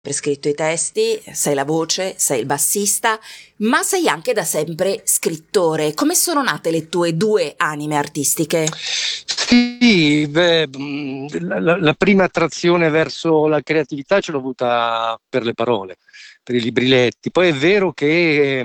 scritto i testi, sei la voce, sei il bassista, ma sei anche da sempre scrittore. Come sono nate le tue due anime artistiche? Sì, la prima attrazione verso la creatività ce l'ho avuta per le parole, per i libriletti. Poi è vero che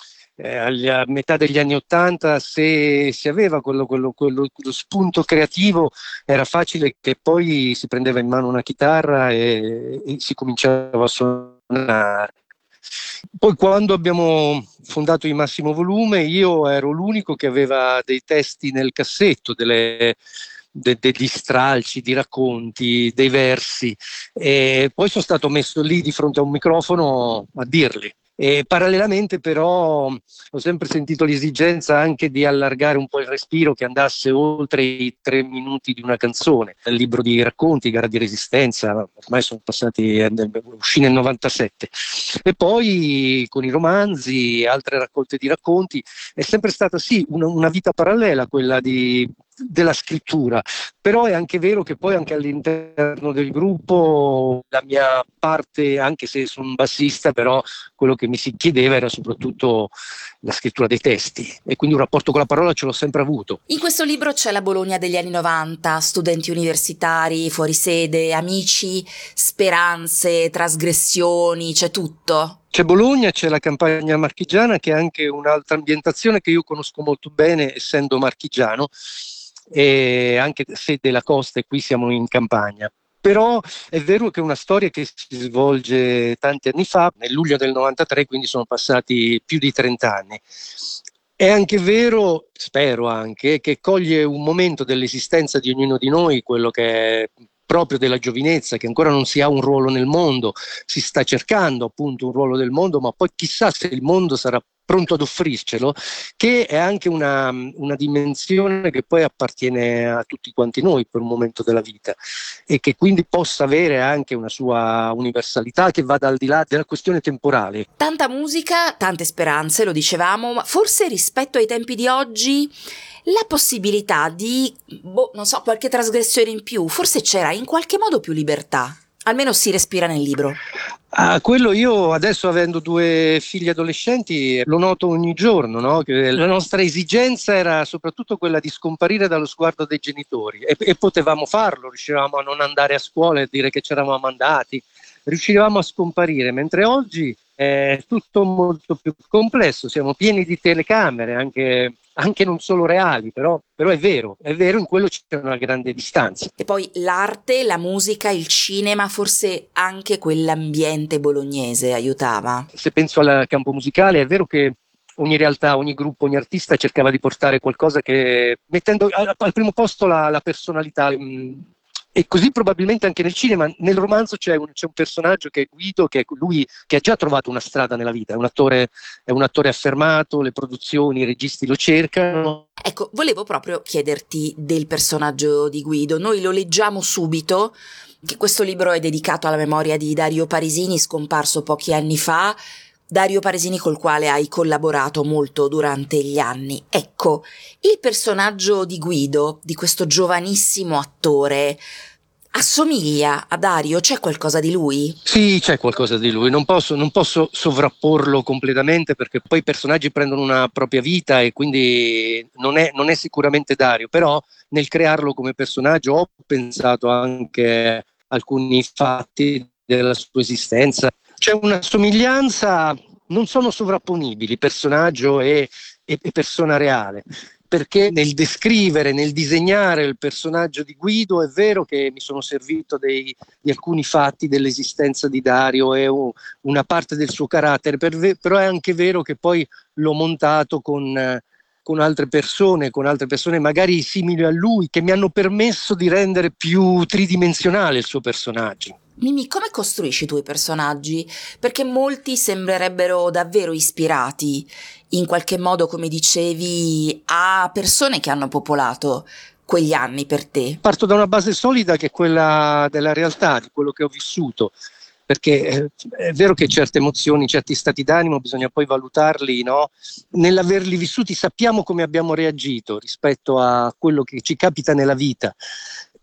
a metà degli anni Ottanta, se si aveva quello spunto creativo, era facile che poi si prendeva in mano una chitarra e si cominciava a suonare. Poi quando abbiamo fondato il Massimo Volume, io ero l'unico che aveva dei testi nel cassetto, degli stralci di racconti, dei versi, e poi sono stato messo lì di fronte a un microfono a dirli. E parallelamente però ho sempre sentito l'esigenza anche di allargare un po' il respiro, che andasse oltre i 3 minuti di una canzone. Il libro di racconti, Gara di Resistenza, ormai sono passati, uscì nel 97. E poi con i romanzi, altre raccolte di racconti, è sempre stata sì una vita parallela quella della scrittura, però è anche vero che poi anche all'interno del gruppo la mia parte, anche se sono un bassista, però quello che mi si chiedeva era soprattutto la scrittura dei testi, e quindi un rapporto con la parola ce l'ho sempre avuto. In questo libro c'è la Bologna degli anni 90, studenti universitari, fuori sede, amici, speranze, trasgressioni, c'è tutto. C'è Bologna, c'è la campagna marchigiana, che è anche un'altra ambientazione che io conosco molto bene, essendo marchigiano, e anche se della costa, e qui siamo in campagna. Però è vero che è una storia che si svolge tanti anni fa, nel luglio del 93, quindi sono passati più di 30 anni. È anche vero, spero anche, che coglie un momento dell'esistenza di ognuno di noi, quello che è proprio della giovinezza, che ancora non si ha un ruolo nel mondo, si sta cercando appunto un ruolo del mondo, ma poi chissà se il mondo sarà pronto ad offrircelo, che è anche una dimensione che poi appartiene a tutti quanti noi per un momento della vita, e che quindi possa avere anche una sua universalità che vada al di là della questione temporale. Tanta musica, tante speranze, lo dicevamo, ma forse rispetto ai tempi di oggi la possibilità di, non so, qualche trasgressione in più, forse c'era in qualche modo più libertà. Almeno si respira nel libro. Quello io adesso, avendo 2 figli adolescenti, lo noto ogni giorno, no? Che la nostra esigenza era soprattutto quella di scomparire dallo sguardo dei genitori, e potevamo farlo, riuscivamo a non andare a scuola e dire che ci eravamo andati, riuscivamo a scomparire, mentre oggi è tutto molto più complesso, siamo pieni di telecamere, anche non solo reali, però è vero, in quello c'è una grande distanza. E poi l'arte, la musica, il cinema, forse anche quell'ambiente bolognese aiutava. Se penso al campo musicale, è vero che ogni realtà, ogni gruppo, ogni artista cercava di portare qualcosa che, mettendo al primo posto la personalità. E così probabilmente anche nel cinema. Nel romanzo c'è un personaggio che è Guido, che è lui che ha già trovato una strada nella vita, è un attore affermato, le produzioni, i registi lo cercano. Ecco, volevo proprio chiederti del personaggio di Guido. Noi lo leggiamo subito, che questo libro è dedicato alla memoria di Dario Parisini, scomparso pochi anni fa. Dario Parisini col quale hai collaborato molto durante gli anni. Ecco, il personaggio di Guido, di questo giovanissimo attore, assomiglia a Dario? C'è qualcosa di lui? Sì, c'è qualcosa di lui, non posso sovrapporlo completamente, perché poi i personaggi prendono una propria vita e quindi non è sicuramente Dario, però nel crearlo come personaggio ho pensato anche a alcuni fatti della sua esistenza. C'è una somiglianza, non sono sovrapponibili personaggio e persona reale, perché nel descrivere, nel disegnare il personaggio di Guido è vero che mi sono servito di alcuni fatti dell'esistenza di Dario e una parte del suo carattere, però è anche vero che poi l'ho montato con altre persone magari simili a lui, che mi hanno permesso di rendere più tridimensionale il suo personaggio. Mimì, come costruisci i tuoi personaggi? Perché molti sembrerebbero davvero ispirati, in qualche modo, come dicevi, a persone che hanno popolato quegli anni per te. Parto da una base solida, che è quella della realtà, di quello che ho vissuto, perché è vero che certe emozioni, certi stati d'animo bisogna poi valutarli, no? Nell'averli vissuti sappiamo come abbiamo reagito rispetto a quello che ci capita nella vita.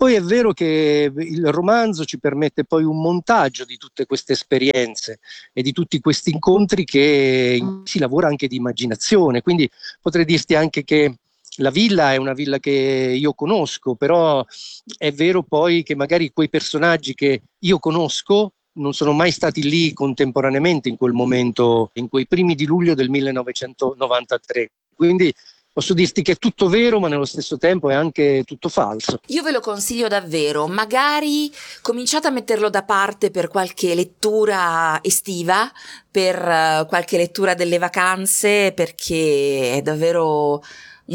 poi è vero che il romanzo ci permette poi un montaggio di tutte queste esperienze e di tutti questi incontri che si lavora anche di immaginazione, quindi potrei dirti anche che la villa è una villa che io conosco, però è vero poi che magari quei personaggi che io conosco non sono mai stati lì contemporaneamente in quel momento, in quei primi di luglio del 1993. Quindi posso dirti che è tutto vero, ma nello stesso tempo è anche tutto falso. Io ve lo consiglio davvero, magari cominciate a metterlo da parte per qualche lettura estiva, per qualche lettura delle vacanze, perché è davvero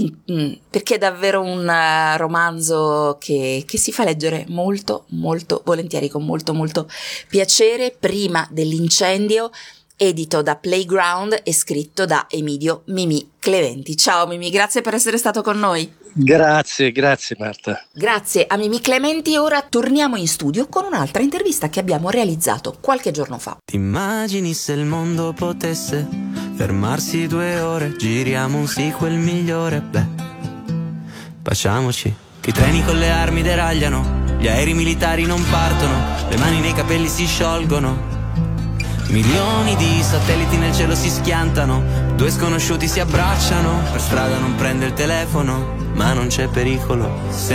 un romanzo che si fa leggere molto molto volentieri, con molto molto piacere. Prima dell'incendio, edito da Playground e scritto da Emidio Mimì Clementi. Ciao Mimì, grazie per essere stato con noi. Grazie Marta. Grazie a Mimì Clementi. Ora torniamo in studio con un'altra intervista che abbiamo realizzato qualche giorno fa. Ti immagini se il mondo potesse fermarsi 2 ore, giriamo un sequel migliore, baciamoci, che i treni con le armi deragliano, gli aerei militari non partono, le mani nei capelli si sciolgono, milioni di satelliti nel cielo si schiantano, 2 sconosciuti si abbracciano, per strada non prende il telefono, ma non c'è pericolo.